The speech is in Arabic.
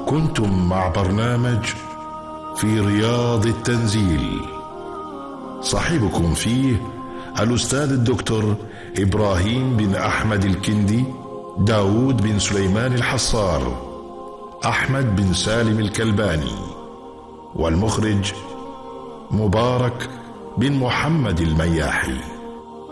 كنتم مع برنامج في رياض التنزيل، صاحبكم فيه الأستاذ الدكتور إبراهيم بن أحمد الكندي، داود بن سليمان الحصار، أحمد بن سالم الكلباني، والمخرج مبارك بن محمد المياحي.